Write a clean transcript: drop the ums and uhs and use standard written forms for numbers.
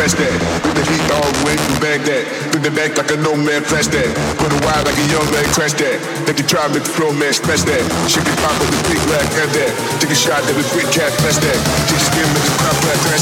press that. With the heat all the way from Baghdad. Bring the back like a nomad, flash that. Run a wide like a young man, crash that. Make it try, make the floor man, smash that. Shake it pop with the big black, have that. Take a shot, that was quick cat, flash that. Take a skin, make the crowd clap, crash